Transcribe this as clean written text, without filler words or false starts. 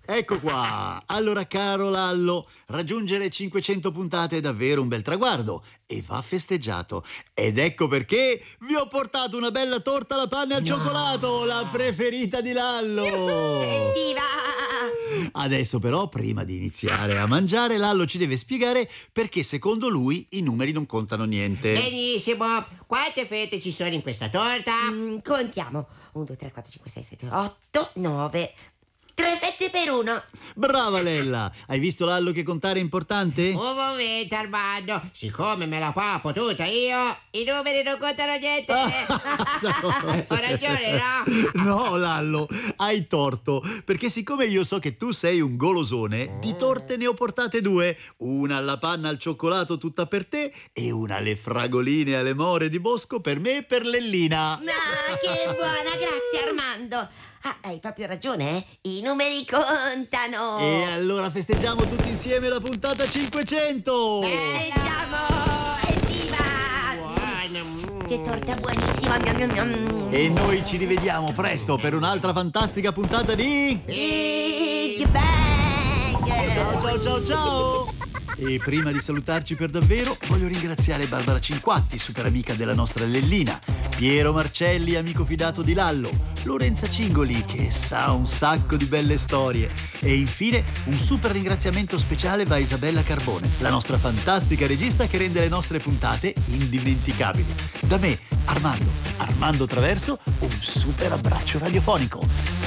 Ecco qua. Allora, caro Lallo, raggiungere 500 puntate è davvero un bel traguardo e va festeggiato. Ed ecco perché vi ho portato una bella torta alla panna e al cioccolato, la preferita di Lallo. Evviva! Adesso però, prima di iniziare a mangiare, Lallo ci deve spiegare perché secondo lui i numeri non contano niente. Benissimo. Quante fette ci sono in questa torta? Contiamo. 1, 2, 3, 4, 5, 6, 7, 8, 9. 3 fette per uno. Brava Lella! Hai visto Lallo che contare è importante? Un momento, Armando. Siccome me la papo tutta io, i numeri non contano niente. Ho ragione, no? No, Lallo, hai torto. Perché siccome io so che tu sei un golosone, di torte ne ho portate 2. Una alla panna al cioccolato tutta per te e una alle fragoline e alle more di bosco per me e per Lellina. Ah, che buona, grazie Armando. Ah, hai proprio ragione, eh? I numeri contano. E allora festeggiamo tutti insieme la puntata 500! Festeggiamo! Evviva! Buona. Che torta buonissima! Miam, miam, miam. E noi ci rivediamo presto per un'altra fantastica puntata di... Big Bang! Ciao ciao ciao ciao! E prima di salutarci per davvero, voglio ringraziare Barbara Cinquatti, super amica della nostra Lellina, Piero Marcelli, amico fidato di Lallo, Lorenza Cingoli, che sa un sacco di belle storie, e infine un super ringraziamento speciale va a Isabella Carbone, la nostra fantastica regista che rende le nostre puntate indimenticabili. Da me, Armando Traverso, un super abbraccio radiofonico.